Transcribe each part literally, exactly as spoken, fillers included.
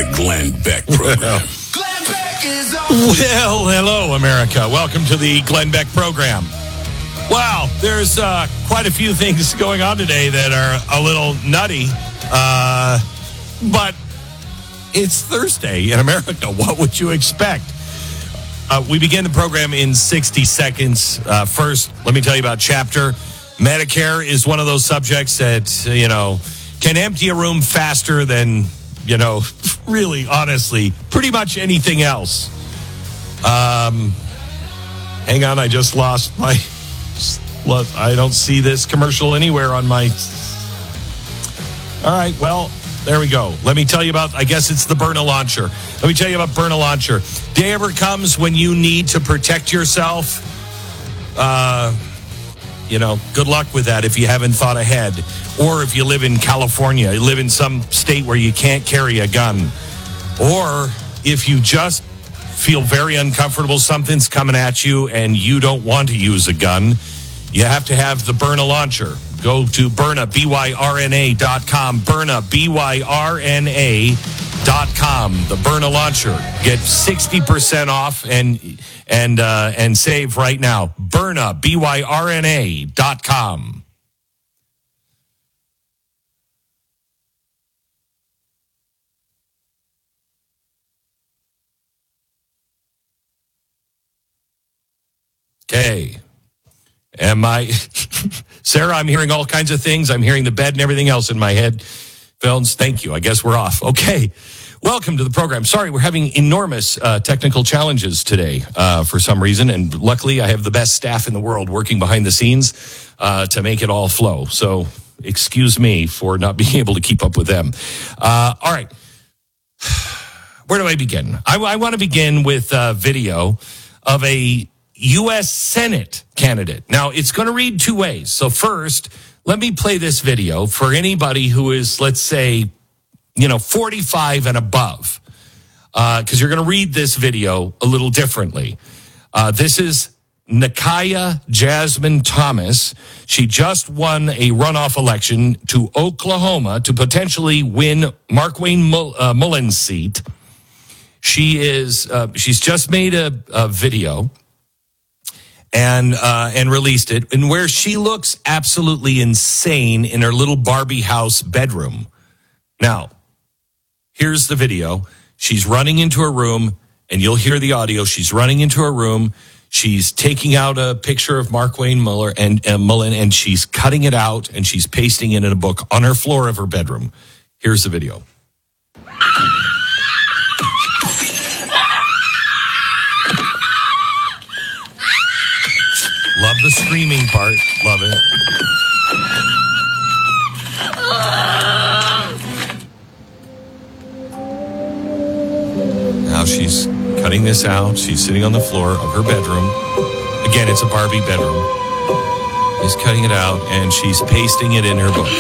The Glenn Beck Program. Glenn Beck is on. Well, hello, America. Welcome to the Glenn Beck Program. Wow, there's uh, quite a few things going on today that are a little nutty, uh, but it's Thursday in America. What would you expect? Uh, we begin the program in sixty seconds. Uh, first, let me tell you about Chapter. Medicare is one of those subjects that, you know, can empty a room faster than, you know, really, honestly, pretty much anything else. Um, hang on, I just lost my... I don't see this commercial anywhere on my... All right, well, there we go. Let me tell you about, I guess it's the Byrna Launcher. Let me tell you about Byrna Launcher. Day ever comes when you need to protect yourself. Uh, you know, good luck with that if you haven't thought ahead. Or if you live in California, you live in some state where you can't carry a gun. Or if you just feel very uncomfortable, something's coming at you and you don't want to use a gun, you have to have the Byrna Launcher. Go to Byrna, B Y R N A dot com. Byrna, B Y R N A dot com. The Byrna Launcher. Get sixty percent off and and uh, and save right now. Byrna, B Y R N A dot com. Okay. Am I, Sarah, I'm hearing all kinds of things. I'm hearing the bed and everything else in my head. Phones, thank you. I guess we're off. Okay. Welcome to the program. Sorry, we're having enormous uh, technical challenges today uh, for some reason. And luckily, I have the best staff in the world working behind the scenes uh, to make it all flow. So excuse me for not being able to keep up with them. Uh, all right. Where do I begin? I, I want to begin with a video of a U S Senate candidate. Now, it's going to read two ways. So first, let me play this video for anybody who is, let's say, you know, forty-five and above, because uh, you're going to read this video a little differently. Uh, this is Nikaya Jasmine Thomas. She just won a runoff election to Oklahoma to potentially win Markwayne Mull- uh, Mullen's seat. She is, uh, she's just made a, a video and uh, and released it, and where she looks absolutely insane in her little Barbie house bedroom. Now, here's the video. She's running into her room, and you'll hear the audio. She's running into her room. She's taking out a picture of Markwayne Muller and uh, Mullen, and she's cutting it out, and she's pasting it in a book on her floor of her bedroom. Here's the video. Love the screaming part. Love it. Now she's cutting this out. She's sitting on the floor of her bedroom. Again, it's a Barbie bedroom. She's cutting it out, and she's pasting it in her book.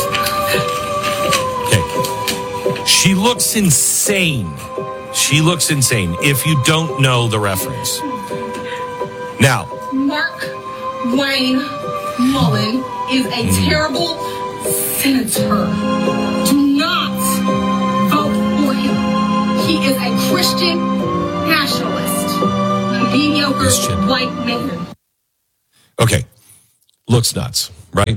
Okay. She looks insane. She looks insane if you don't know the reference. Now, Markwayne Mullen is a mm. terrible senator. Do not vote for him. He is a Christian nationalist, a mediocre Christian. white man. Okay, looks nuts, right?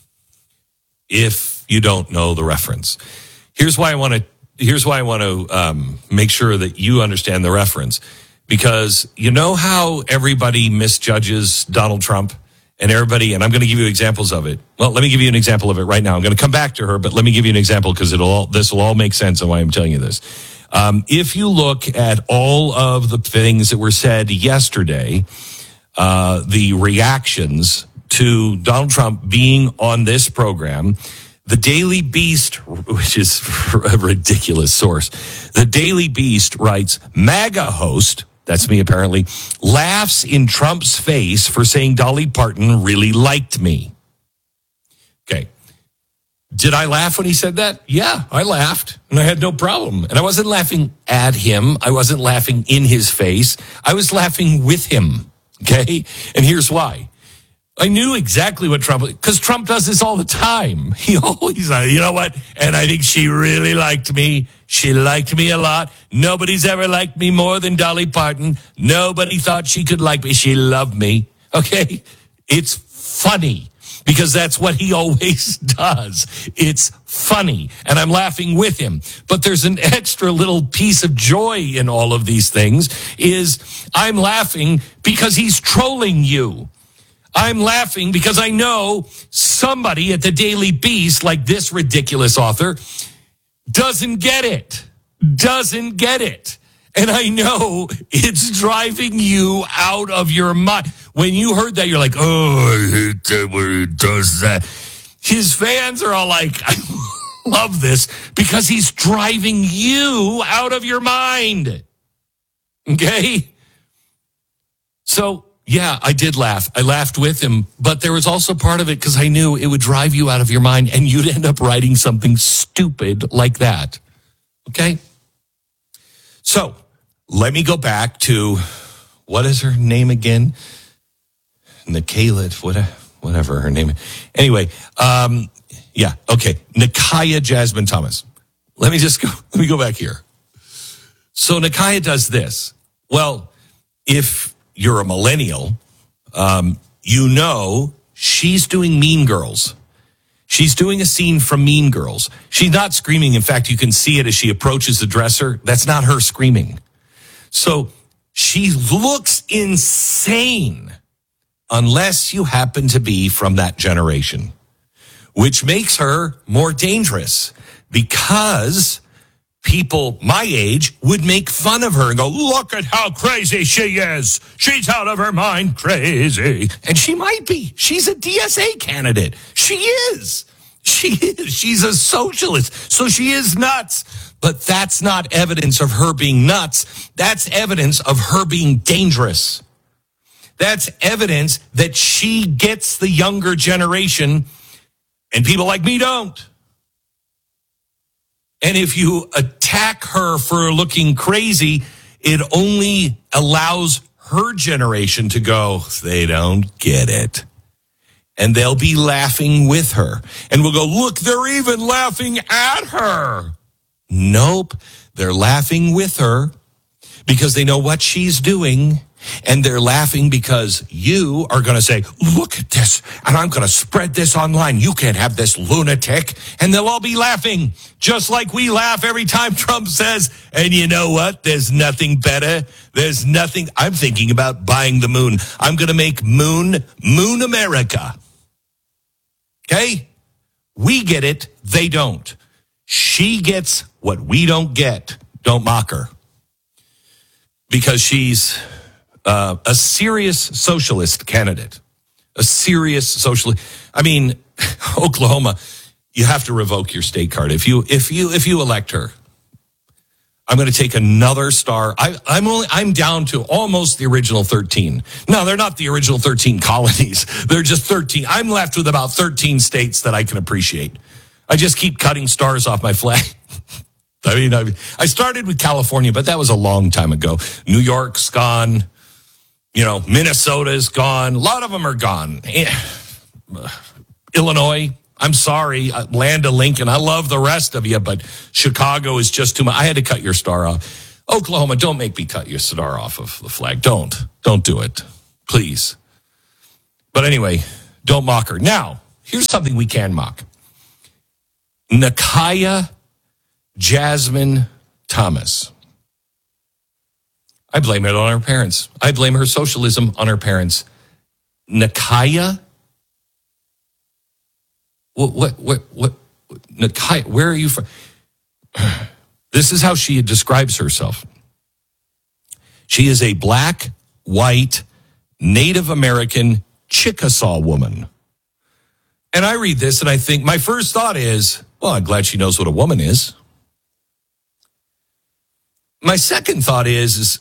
If you don't know the reference, here's why I want to. Here's why I want to um, make sure that you understand the reference. Because you know how everybody misjudges Donald Trump and everybody, and I'm going to give you examples of it. Well, let me give you an example of it right now. I'm going to come back to her, but let me give you an example because it'll all, this will all make sense of why I'm telling you this. Um, if you look at all of the things that were said yesterday, uh, the reactions to Donald Trump being on this program, the Daily Beast, which is a ridiculous source, the Daily Beast writes, MAGA host, that's me apparently, laughs in Trump's face for saying Dolly Parton really liked me. Okay. Did I laugh when he said that? Yeah, I laughed, and I had no problem. And I wasn't laughing at him. I wasn't laughing in his face. I was laughing with him, okay? And here's why. I knew exactly what Trump, because Trump does this all the time. He always, uh, you know what? And I think she really liked me. She liked me a lot. Nobody's ever liked me more than Dolly Parton. Nobody thought she could like me. She loved me. Okay? It's funny because that's what he always does. It's funny. And I'm laughing with him. But there's an extra little piece of joy in all of these things is I'm laughing because he's trolling you. I'm laughing because I know somebody at the Daily Beast, like this ridiculous author, doesn't get it. Doesn't get it. And I know it's driving you out of your mind. When you heard that, you're like, oh, I hate that when he does that. His fans are all like, I love this because he's driving you out of your mind. Okay? So, yeah, I did laugh. I laughed with him, but there was also part of it because I knew it would drive you out of your mind and you'd end up writing something stupid like that. Okay? So, let me go back to, what is her name again? Nikayla, whatever her name is. Anyway, um, yeah, okay. Nakia Jasmine Thomas. Let me just go, let me go back here. So Nakia does this. Well, if you're a millennial, um, you know she's doing Mean Girls. She's doing a scene from Mean Girls. She's not screaming. In fact, you can see it as she approaches the dresser. That's not her screaming. So she looks insane unless you happen to be from that generation, which makes her more dangerous because people my age would make fun of her and go, look at how crazy she is. She's out of her mind crazy. And she might be. She's a D S A candidate. She is. She is. She's a socialist. So she is nuts. But that's not evidence of her being nuts. That's evidence of her being dangerous. That's evidence that she gets the younger generation and people like me don't. And if you attack her for looking crazy, it only allows her generation to go, they don't get it. And they'll be laughing with her. And we'll go, look, they're even laughing at her. Nope, they're laughing with her because they know what she's doing. And they're laughing because you are going to say, look at this, and I'm going to spread this online. You can't have this lunatic. And they'll all be laughing, just like we laugh every time Trump says, and you know what? There's nothing better. There's nothing. I'm thinking about buying the moon. I'm going to make Moon, Moon America. Okay? We get it. They don't. She gets what we don't get. Don't mock her. Because she's Uh, a serious socialist candidate, a serious socialist. I mean, Oklahoma, you have to revoke your state card if you if you if you elect her. I'm going to take another star. I, I'm only I'm down to almost the original thirteen. No, they're not the original thirteen colonies. They're just thirteen. I'm left with about thirteen states that I can appreciate. I just keep cutting stars off my flag. I mean, I, I started with California, but that was a long time ago. New York's gone. You know, Minnesota's gone. A lot of them are gone. Illinois, I'm sorry. Land of Lincoln, I love the rest of you, but Chicago is just too much. I had to cut your star off. Oklahoma, don't make me cut your star off of the flag. Don't. Don't do it. Please. But anyway, don't mock her. Now, here's something we can mock. Nakia Jasmine Thomas. I blame it on her parents. I blame her socialism on her parents. Nakia? What, what, what, what, Nakia, where are you from? This is how she describes herself. She is a black, white, Native American Chickasaw woman. And I read this and I think, my first thought is, well, I'm glad she knows what a woman is. My second thought is, is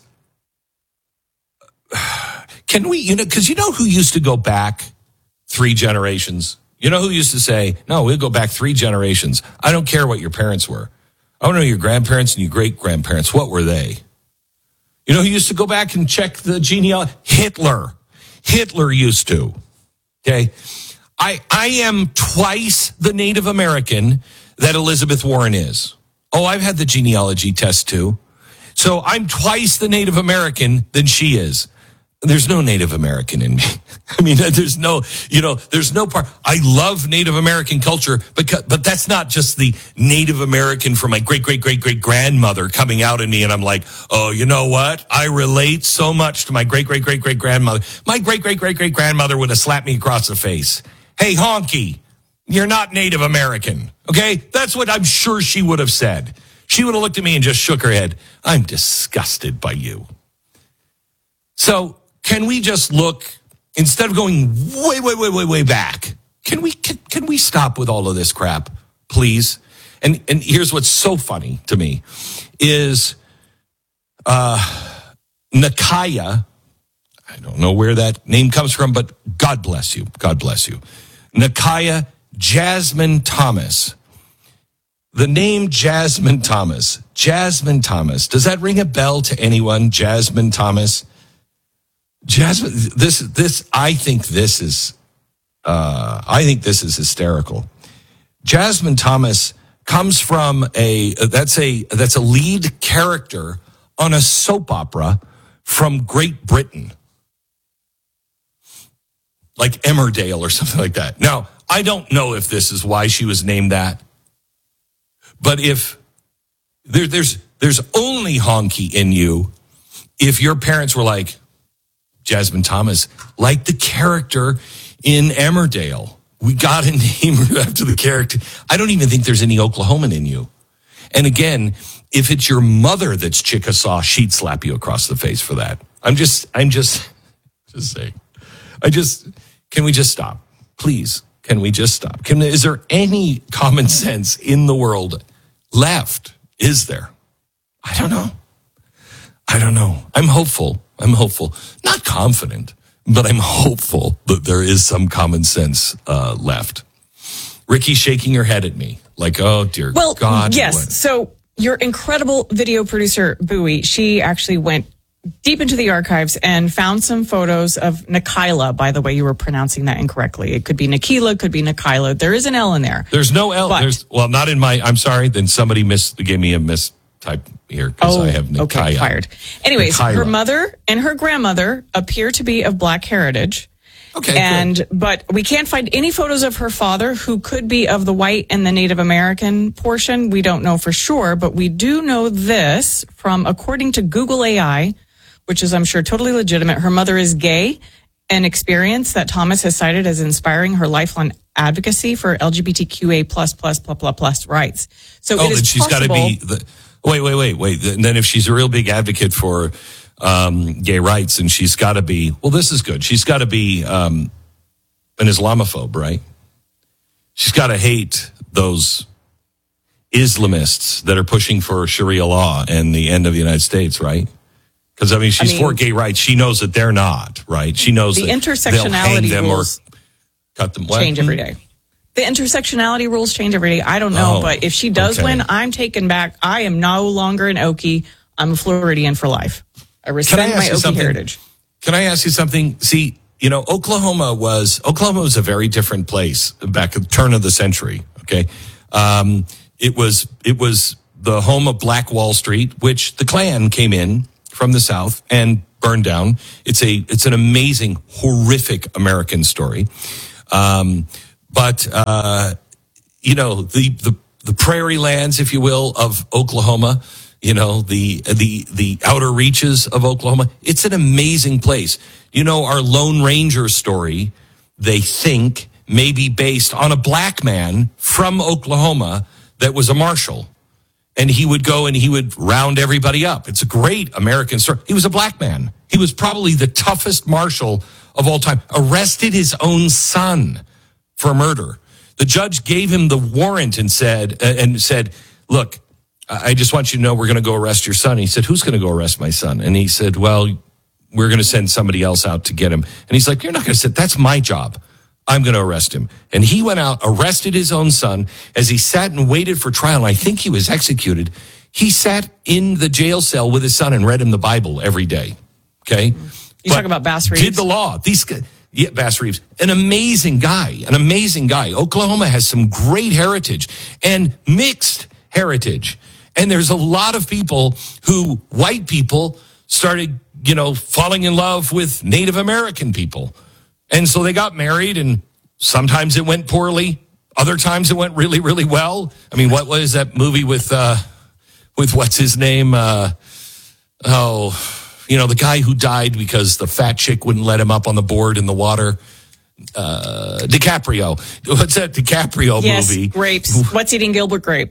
can we, you know, because you know who used to go back three generations? You know who used to say, no, we'll go back three generations. I don't care what your parents were. I want to know your grandparents and your great-grandparents. What were they? You know who used to go back and check the genealogy? Hitler. Hitler used to. Okay. I, I am twice the Native American that Elizabeth Warren is. Oh, I've had the genealogy test too. So I'm twice the Native American than she is. There's no Native American in me. I mean, there's no, you know, there's no part. I love Native American culture, but, but that's not just the Native American from my great, great, great, great grandmother coming out in me. And I'm like, oh, you know what? I relate so much to my great, great, great, great grandmother. My great, great, great, great grandmother would have slapped me across the face. Hey, honky, you're not Native American. Okay. That's what I'm sure she would have said. She would have looked at me and just shook her head. I'm disgusted by you. So, can we just look, instead of going way, way, way, way, way back, can we can, can we stop with all of this crap, please? And and here's what's so funny to me is uh, Nakaya, I don't know where that name comes from, but God bless you. God bless you. Nakaya Jasmine Thomas. The name Jasmine Thomas. Jasmine Thomas. Does that ring a bell to anyone? Jasmine Thomas? Jasmine, this, this, I think this is, uh, I think this is hysterical. Jasmine Thomas comes from a, that's a, that's a lead character on a soap opera from Great Britain. Like Emmerdale or something like that. Now, I don't know if this is why she was named that, but if there, there's, there's only honky in you if your parents were like, Jasmine Thomas, like the character in Emmerdale. We got to name her after the character. I don't even think there's any Oklahoman in you. And again, if it's your mother that's Chickasaw, she'd slap you across the face for that. I'm just, I'm just, just saying. I just, can we just stop? Please, can we just stop? Can, is there any common sense in the world left? Is there? I don't know. I don't know. I'm hopeful. I'm hopeful. Not confident, but I'm hopeful that there is some common sense uh, left. Ricky's shaking her head at me like, oh, dear well, God. Yes. What? So your incredible video producer, Bowie, she actually went deep into the archives and found some photos of Nikayla. By the way, you were pronouncing that incorrectly. It could be Nikila, could be Nikayla. There is an L in there. There's no L. But, There's, well, not in my, I'm sorry. Then somebody missed, gave me a mistype here because oh, I have Nikaya. Okay, fired. Anyways, Nikayla. her mother and her grandmother appear to be of Black heritage. Okay, and good. But we can't find any photos of her father, who could be of the white and the Native American portion. We don't know for sure, but we do know this from, according to Google A I, which is, I'm sure, totally legitimate. Her mother is gay, an experience that Thomas has cited as inspiring her lifelong advocacy for L G B T Q A plus plus plus plus plus rights. So oh, it is then she's got to possible- be the. Wait, wait, wait, wait. And then if she's a real big advocate for um, gay rights, and she's got to be, well, this is good. She's got to be um, an Islamophobe, right? She's got to hate those Islamists that are pushing for Sharia law and the end of the United States, right? Because, I mean, she's I mean, for gay rights. She knows that they're not, right? She knows the that intersectionality they'll hang them rules or cut them. What? change every day. The intersectionality rules change every day. I don't know, Oh, but if she does okay. win, I'm taken back. I am no longer an Okie. I'm a Floridian for life. I rescind ask my you Okie something? heritage. Can I ask you something? See, you know, Oklahoma was Oklahoma was a very different place back at the turn of the century. Okay, um, it was it was the home of Black Wall Street, which the Klan came in from the South and burned down. It's a it's an amazing, horrific American story. Um, but uh, you know, the the the prairie lands, if you will, of Oklahoma. You know, the the the outer reaches of Oklahoma. It's an amazing place. You know, our Lone Ranger story, they think, may be based on a black man from Oklahoma that was a marshal. And he would go and he would round everybody up. It's a great American story. He was a black man. He was probably the toughest marshal of all time. Arrested his own son for murder. The judge gave him the warrant and said, uh, and said, look, I just want you to know we're going to go arrest your son. He said, who's going to go arrest my son? And he said, well, we're going to send somebody else out to get him. And he's like, you're not going to say, that's my job. I'm going to arrest him. And he went out, arrested his own son. As he sat and waited for trial, and I think he was executed, he sat in the jail cell with his son and read him the Bible every day. Okay? You talk about Bass Reeves? Did the law. These guys, Yeah, Bass Reeves, an amazing guy, an amazing guy. Oklahoma has some great heritage and mixed heritage. And there's a lot of people who, white people, started, you know, falling in love with Native American people. And so they got married, and sometimes it went poorly. Other times it went really, really well. I mean, what was that movie with, uh, with what's his name? Uh, oh... You know, the guy who died because the fat chick wouldn't let him up on the board in the water. Uh, DiCaprio. What's that DiCaprio yes, movie? Grapes. What's Eating Gilbert Grape?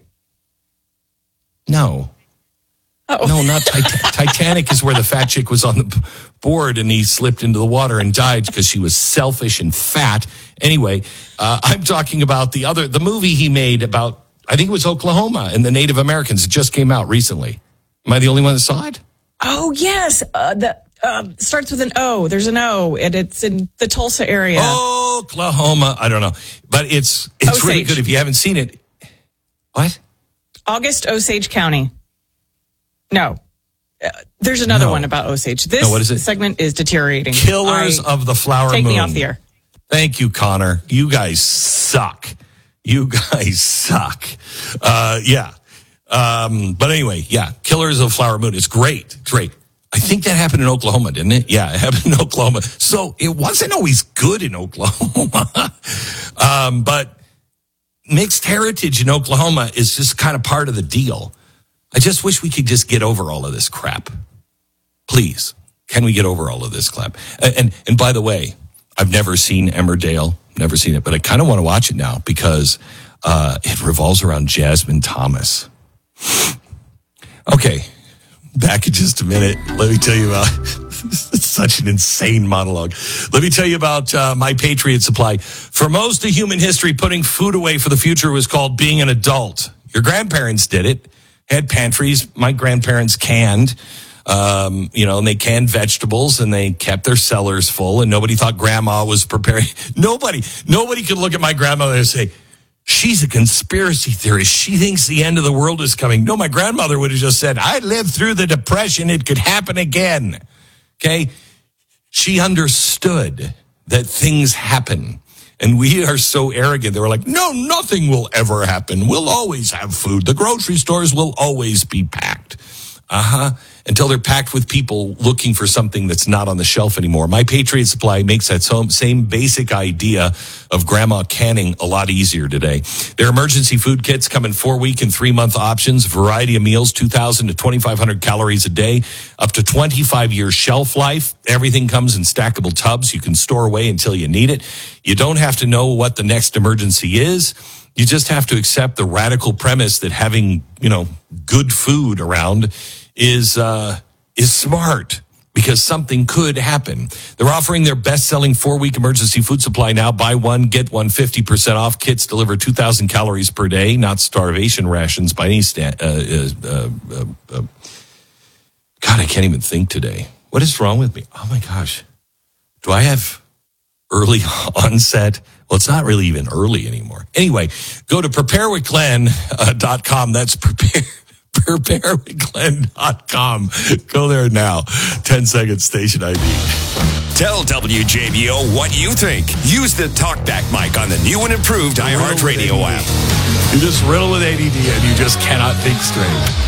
No. Oh. No, not Tit- Titanic is where the fat chick was on the board and he slipped into the water and died because she was selfish and fat. Anyway, uh, I'm talking about the other, the movie he made about, I think it was Oklahoma and the Native Americans. It just came out recently. Am I the only one that saw it? Oh, yes. Uh, the uh, starts with an O. There's an O, and it's in the Tulsa area. Oklahoma. I don't know. But it's it's Osage. really good if you haven't seen it. What? August Osage County. No. Uh, there's another No. one about Osage. This No, what is it? segment is deteriorating. Killers I, of the Flower take Moon. me off the air. Thank you, Connor. You guys suck. You guys suck. Uh, yeah. Um, but anyway, yeah, Killers of Flower Moon is great. Great. I think that happened in Oklahoma, didn't it? Yeah, it happened in Oklahoma. So it wasn't always good in Oklahoma. um, but mixed heritage in Oklahoma is just kind of part of the deal. I just wish we could just get over all of this crap. Please, can we get over all of this crap? And, and, and by the way, I've never seen Emmerdale, never seen it, but I kind of want to watch it now because uh, it revolves around Jasmine Thomas. Okay, back in just a minute. Let me tell you about it's such an insane monologue. Let me tell you about uh, My Patriot Supply. For most of human history, putting food away for the future was called being an adult. Your grandparents did it, had pantries. My grandparents canned, um, you know, and they canned vegetables and they kept their cellars full, and nobody thought grandma was preparing. Nobody, nobody could look at my grandmother and say, she's a conspiracy theorist. She thinks the end of the world is coming. No, my grandmother would have just said, I lived through the Depression. It could happen again. Okay? She understood that things happen. And we are so arrogant. They were like, no, nothing will ever happen. We'll always have food. The grocery stores will always be packed. Uh-huh. Until they're packed with people looking for something that's not on the shelf anymore. My Patriot Supply makes that same basic idea of grandma canning a lot easier today. Their emergency food kits come in four-week and three-month options, variety of meals, two thousand to twenty-five hundred calories a day, up to twenty-five years shelf life. Everything comes in stackable tubs you can store away until you need it. You don't have to know what the next emergency is. You just have to accept the radical premise that having, you know, good food around is uh, is smart because something could happen. They're offering their best-selling four-week emergency food supply now. Buy one, get one fifty percent off. Kits deliver two thousand calories per day, not starvation rations by any stand. Uh, uh, uh, uh, uh, God, I can't even think today. What is wrong with me? Oh, my gosh. Do I have early onset? Well, it's not really even early anymore. Anyway, go to prepare with glenn dot com. That's prepare. prepare with glenn dot com. Go there now. ten second station I D. Tell W J B O what you think. Use the TalkBack mic on the new and improved iHeartRadio app. You're just riddled with A D D and you just cannot think straight.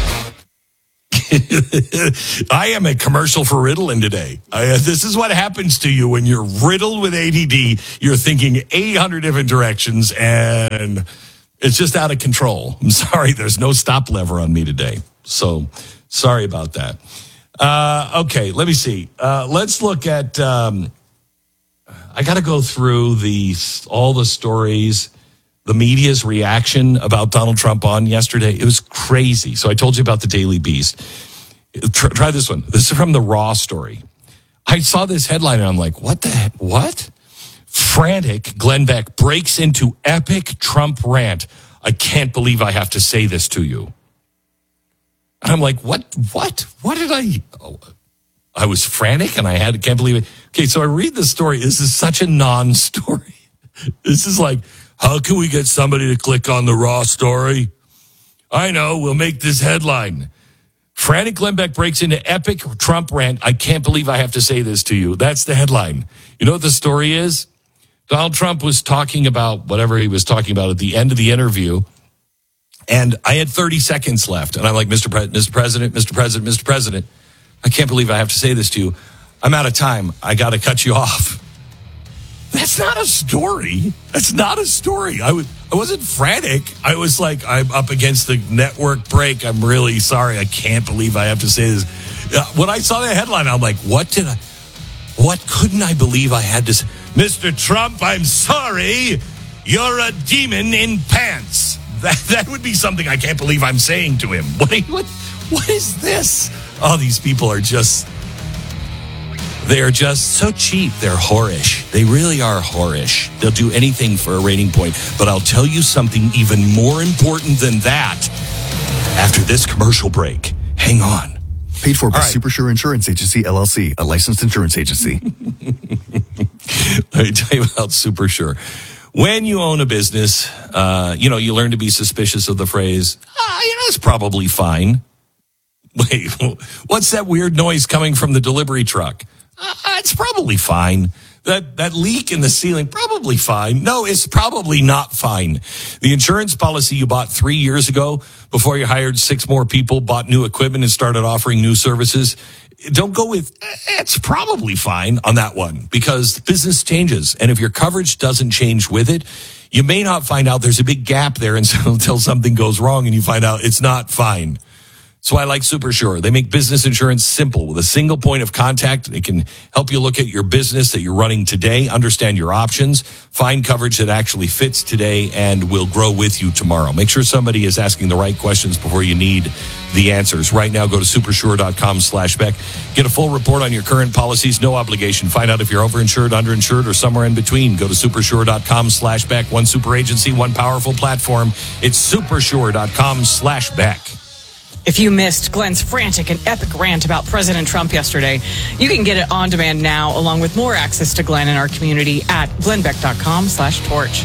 I am a commercial for Ritalin today. I, uh, this is what happens to you when you're riddled with A D D. You're thinking eight hundred different directions and it's just out of control. I'm sorry, there's no stop lever on me today. So sorry about that. Uh, okay, let me see. Uh, let's look at, um, I got to go through the all the stories, the media's reaction about Donald Trump on yesterday. It was crazy. So I told you about the Daily Beast. Try, try this one. This is from the Raw story. I saw this headline and I'm like, what the heck? What? Frantic Glenn Beck breaks into epic Trump rant. I can't believe I have to say this to you. And I'm like, what, what, what did I, oh, I was frantic and I had, can't believe it. Okay. So I read the story. This is such a non-story. This is like, how can we get somebody to click on the Raw story? I know, we'll make this headline. Frantic Glenn Beck breaks into epic Trump rant. I can't believe I have to say this to you. That's the headline. You know what the story is? Donald Trump was talking about whatever he was talking about at the end of the interview. And I had thirty seconds left. And I'm like, Mister Pre- Mister President, Mister President, Mister President, I can't believe I have to say this to you. I'm out of time. I got to cut you off. That's not a story. That's not a story. I was, I wasn't frantic. I was like, I'm up against the network break. I'm really sorry. I can't believe I have to say this. Uh, when I saw the headline, I'm like, what did I, what couldn't I believe I had to say? Mister Trump, I'm sorry. You're a demon in pants. That that would be something I can't believe I'm saying to him. What, what, what is this? Oh, these people are just, they're just so cheap. They're whorish. They really are whorish. They'll do anything for a rating point. But I'll tell you something even more important than that after this commercial break. Hang on. Paid for by right. Supersure Insurance Agency, L L C, a licensed insurance agency. Let me tell you about Supersure. When you own a business, uh, you know, you learn to be suspicious of the phrase, ah, you know, it's probably fine. Wait, what's that weird noise coming from the delivery truck? Uh, it's probably fine. That that leak in the ceiling, probably fine. No, it's probably not fine. The insurance policy you bought three years ago before you hired six more people, bought new equipment, and started offering new services, don't go with, it's probably fine on that one, because business changes. And if your coverage doesn't change with it, you may not find out there's a big gap there until, until something goes wrong and you find out it's not fine. So I like Supersure. They make business insurance simple with a single point of contact. They can help you look at your business that you're running today, understand your options, find coverage that actually fits today and will grow with you tomorrow. Make sure somebody is asking the right questions before you need the answers. Right now, go to supersure.com slash Beck. Get a full report on your current policies, no obligation. Find out if you're overinsured, underinsured, or somewhere in between. Go to supersure.com slash Beck. One super agency, one powerful platform. It's supersure.com slash Beck. If you missed Glenn's frantic and epic rant about President Trump yesterday, you can get it on demand now, along with more access to Glenn in our community at glennbeck.com slash torch.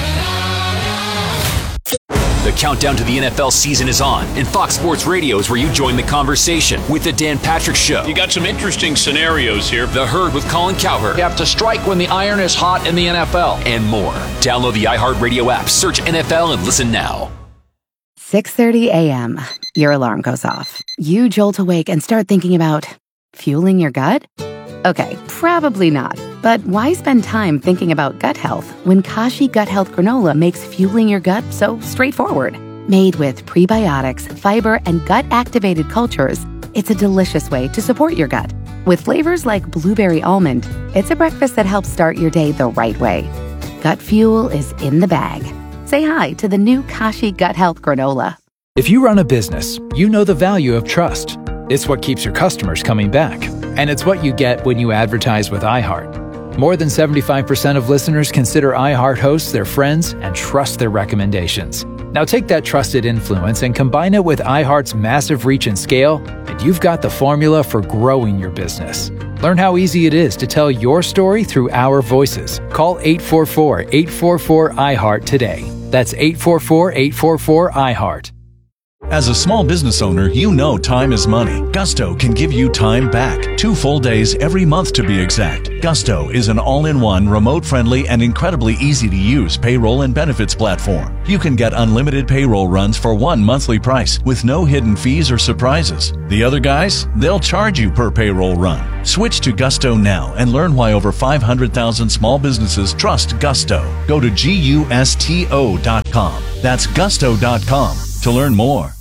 The countdown to the N F L season is on, and Fox Sports Radio is where you join the conversation with the Dan Patrick Show. You got some interesting scenarios here. The Herd with Colin Cowherd. You have to strike when the iron is hot in the N F L. And more. Download the iHeartRadio app, search N F L, and listen now. six thirty a.m. Your alarm goes off. You jolt awake and start thinking about fueling your gut? Okay, probably not. But why spend time thinking about gut health when Kashi Gut Health Granola makes fueling your gut so straightforward? Made with prebiotics, fiber, and gut-activated cultures, it's a delicious way to support your gut. With flavors like blueberry almond, it's a breakfast that helps start your day the right way. Gut fuel is in the bag. Say hi to the new Kashi Gut Health Granola. If you run a business, you know the value of trust. It's what keeps your customers coming back. And it's what you get when you advertise with iHeart. More than seventy-five percent of listeners consider iHeart hosts their friends and trust their recommendations. Now take that trusted influence and combine it with iHeart's massive reach and scale, and you've got the formula for growing your business. Learn how easy it is to tell your story through our voices. Call eight four four, eight four four, iHeart today. That's eight four four, eight four four, iHeart. As a small business owner, you know time is money. Gusto can give you time back. Two full days every month to be exact. Gusto is an all-in-one, remote-friendly, and incredibly easy-to-use payroll and benefits platform. You can get unlimited payroll runs for one monthly price with no hidden fees or surprises. The other guys, they'll charge you per payroll run. Switch to Gusto now and learn why over five hundred thousand small businesses trust Gusto. Go to gusto dot com. That's gusto dot com to learn more.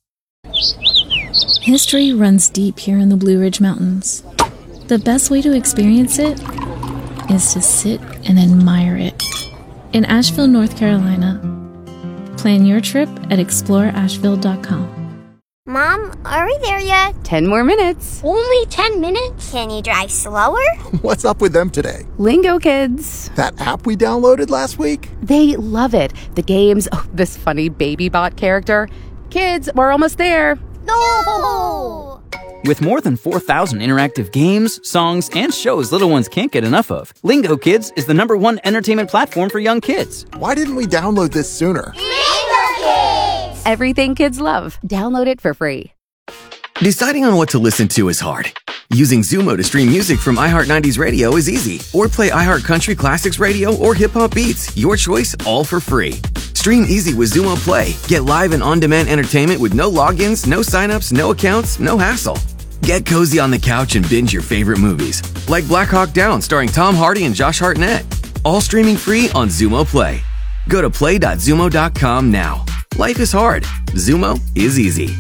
History runs deep here in the Blue Ridge Mountains. The best way to experience it is to sit and admire it. In Asheville, North Carolina. Plan your trip at explore asheville dot com. Mom, are we there yet? Ten more minutes. Only ten minutes? Can you drive slower? What's up with them today? Lingo Kids. That app we downloaded last week? They love it. The games, oh, this funny baby bot character. Kids, we're almost there. No! With more than four thousand interactive games, songs, and shows little ones can't get enough of, Lingo Kids is the number one entertainment platform for young kids. Why didn't we download this sooner? Lingo Kids! Everything kids love. Download it for free. Deciding on what to listen to is hard. Using Zumo to stream music from iHeart nineties Radio is easy. Or play iHeart Country Classics Radio or Hip Hop Beats. Your choice, all for free. Stream easy with Zumo Play. Get live and on-demand entertainment with no logins, no signups, no accounts, no hassle. Get cozy on the couch and binge your favorite movies. Like Black Hawk Down starring Tom Hardy and Josh Hartnett. All streaming free on Zumo Play. Go to play dot zumo dot com now. Life is hard. Zumo is easy.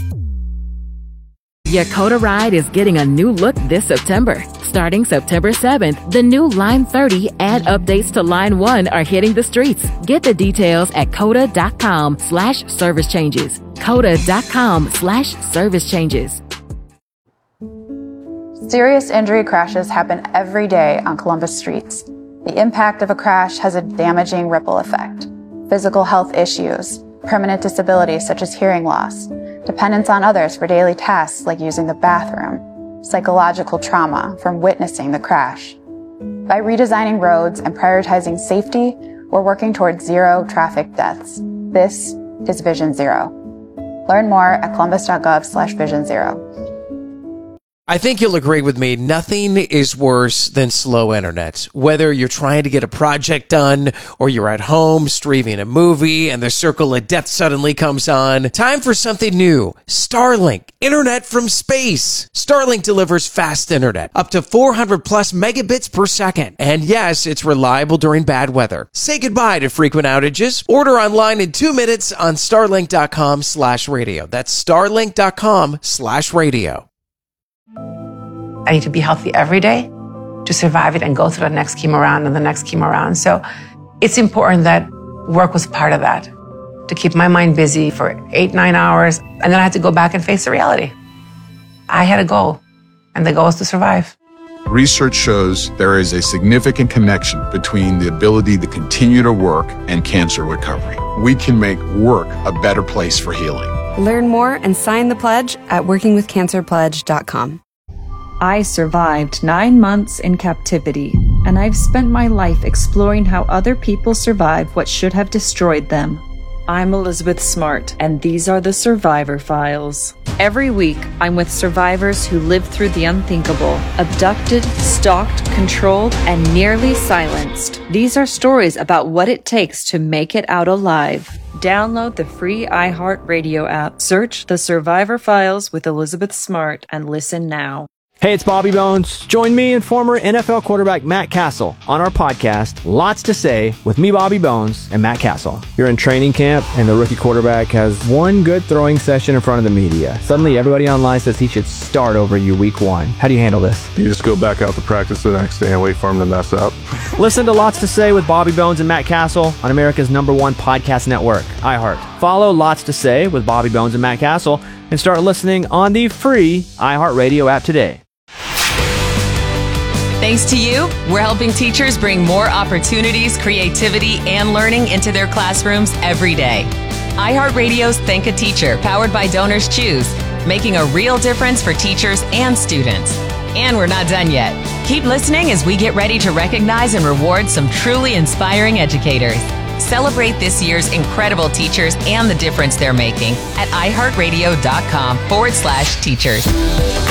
Yakota Ride is getting a new look this September. Starting September seventh, the new Line thirty and updates to Line one are hitting the streets. Get the details at coda.com slash service changes. coda.com slash service changes. Serious injury crashes happen every day on Columbus streets. The impact of a crash has a damaging ripple effect. Physical health issues, permanent disabilities such as hearing loss, dependence on others for daily tasks like using the bathroom, psychological trauma from witnessing the crash. By redesigning roads and prioritizing safety, we're working towards zero traffic deaths. This is Vision Zero. Learn more at columbus.gov slash vision zero. I think you'll agree with me, nothing is worse than slow internet. Whether you're trying to get a project done or you're at home streaming a movie and the circle of death suddenly comes on, time for something new. Starlink, internet from space. Starlink delivers fast internet, up to four hundred plus megabits per second. And yes, it's reliable during bad weather. Say goodbye to frequent outages. Order online in two minutes on starlink.com slash radio. That's starlink.com slash radio. I need to be healthy every day to survive it and go through the next chemo round and the next chemo round. So it's important that work was part of that, to keep my mind busy for eight, nine hours. And then I had to go back and face the reality. I had a goal, and the goal was to survive. Research shows there is a significant connection between the ability to continue to work and cancer recovery. We can make work a better place for healing. Learn more and sign the pledge at working with cancer pledge dot com. I survived nine months in captivity, and I've spent my life exploring how other people survive what should have destroyed them. I'm Elizabeth Smart, and these are the Survivor Files. Every week, I'm with survivors who lived through the unthinkable, abducted, stalked, controlled, and nearly silenced. These are stories about what it takes to make it out alive. Download the free iHeartRadio app, search The Survivor Files with Elizabeth Smart, and listen now. Hey, it's Bobby Bones. Join me and former N F L quarterback Matt Castle on our podcast, Lots to Say, with me, Bobby Bones, and Matt Castle. You're in training camp, and the rookie quarterback has one good throwing session in front of the media. Suddenly, everybody online says he should start over you week one. How do you handle this? You just go back out to practice the next day and wait for him to mess up. Listen to Lots to Say with Bobby Bones and Matt Castle on America's number one podcast network, iHeart. Follow Lots to Say with Bobby Bones and Matt Castle and start listening on the free iHeartRadio app today. Thanks to you, we're helping teachers bring more opportunities, creativity, and learning into their classrooms every day. iHeartRadio's Thank a Teacher, powered by Donors Choose, making a real difference for teachers and students. And we're not done yet. Keep listening as we get ready to recognize and reward some truly inspiring educators. Celebrate this year's incredible teachers and the difference they're making at iHeartRadio.com forward slash teachers.